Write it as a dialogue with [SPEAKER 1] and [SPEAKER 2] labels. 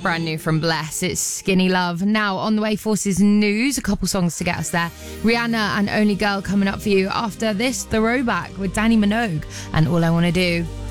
[SPEAKER 1] brand new from Bless. It's Skinny Love. Now, on the way, Forces News, a couple songs to get us there. Rihanna and Only Girl coming up for you. After this, Throwback with Danny Minogue and All I Want to Do.